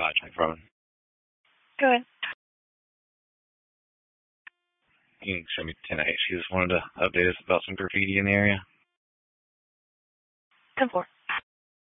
spot check from it. Go ahead. You can show me 10-8. She just wanted to update us about some graffiti in the area. 10-4.